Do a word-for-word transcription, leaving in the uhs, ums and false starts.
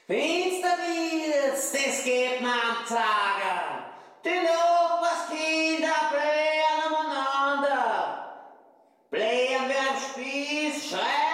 Finsternis, das geht mir am Tage. Die Nachbarskinder blähen umeinander. Blähen wie am Spieß, schreien